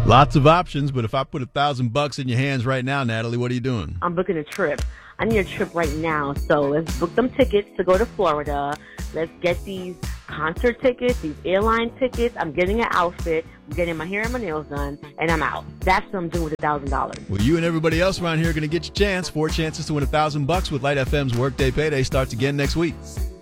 Lots of options, but if I put $1,000 in your hands right now, Natalie, what are you doing? I'm booking a trip. I need a trip right now, so let's book them tickets to go to Florida. Let's get these concert tickets, these airline tickets. I'm getting an outfit. I'm getting my hair and my nails done, and I'm out. That's what I'm doing with $1,000. Well, you and everybody else around here are going to get your chance. 4 chances to win $1,000 with Light FM's Workday Payday starts again next week.